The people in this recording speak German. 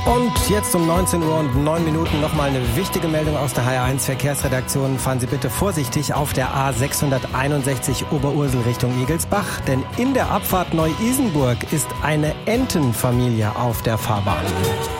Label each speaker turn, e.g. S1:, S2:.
S1: Und jetzt um 19 Uhr und 9 Minuten nochmal eine wichtige Meldung aus der HR1 Verkehrsredaktion. Fahren Sie bitte vorsichtig auf der A661 Oberursel Richtung Igelsbach, denn in der Abfahrt Neu-Isenburg ist eine Entenfamilie auf der Fahrbahn.